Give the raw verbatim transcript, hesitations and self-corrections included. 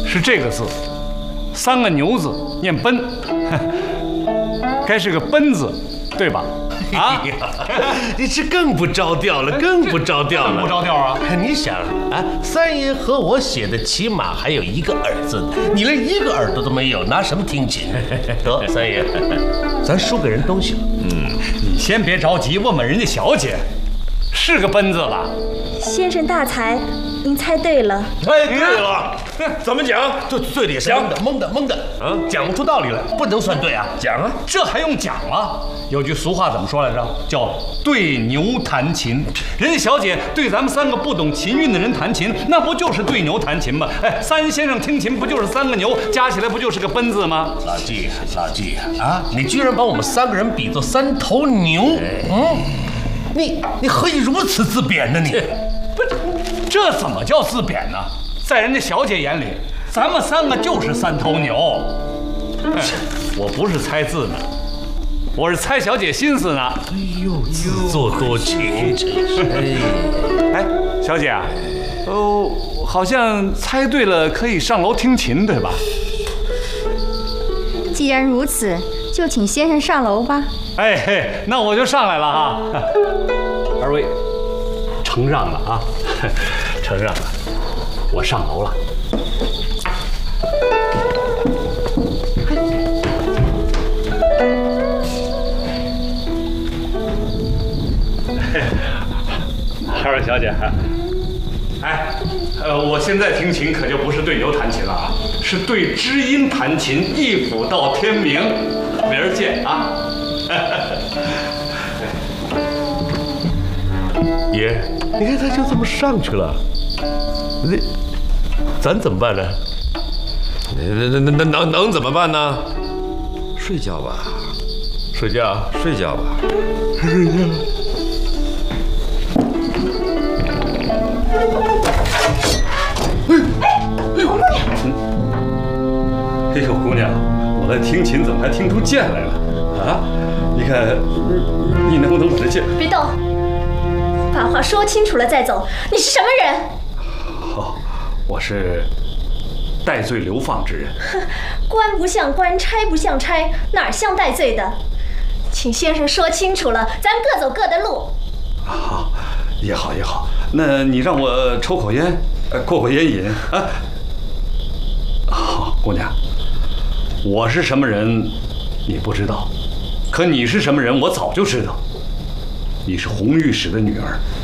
是这个字，三个牛字念奔，该是个奔字，对吧？啊， 你这更不着调了，更不着调了， 不着调啊！ 你想啊，三爷和我写的起码还有一个耳字，你连一个耳朵都没有，拿什么听琴？得，三爷，咱输给人东西了。 嗯，你先别着急，问问人家小姐，是个奔字吧？ 先生大才，您猜对了。 哎，对了，怎么讲？对对的也是蒙的，蒙的，蒙的啊，讲不出道理来，不能算对啊，讲啊， 这还用讲了？有句俗话怎么说来着？叫对牛弹琴。人家小姐对咱们三个不懂琴韵的人弹琴，那不就是对牛弹琴吗？哎，三先生听琴不就是三个牛，加起来不就是个奔字吗？ 老纪，老纪啊，你居然把我们三个人比作三头牛，嗯，你你何以如此自贬呢？你不，这怎么叫自贬呢？在人家小姐眼里，咱们三个就是三头牛。哎，我不是猜字呢，我是猜小姐心思呢。 哎呦，自作多情，真是。 哎，小姐啊，哦，好像猜对了，可以上楼听琴，对吧？ 既然如此，就请先生上楼吧。 哎嘿，那我就上来了哈。二位，承让了啊，承让了，我上楼了。二位小姐，哎，呃，我现在听琴可就不是对牛弹琴了啊，是对知音弹琴，一府到天明，明儿见啊！ 爷，你看他就这么上去了，那咱怎么办呢？ 那那那能能怎么办呢？睡觉吧， 睡觉， 睡觉吧， 睡觉。 哎呦，姑娘，我在听琴，怎么还听出剑来了啊？你看，你能不能把这剑？ 别动，把话说清楚了再走。你是什么人？ 哦，我是戴罪流放之人。 官不像官，差不像差，哪儿像戴罪的？请先生说清楚了，咱各走各的路。 好，也好也好，那你让我抽口烟，呃，过过烟瘾啊。好，姑娘，我是什么人，你不知道，可你是什么人，我早就知道。你是红御史的女儿，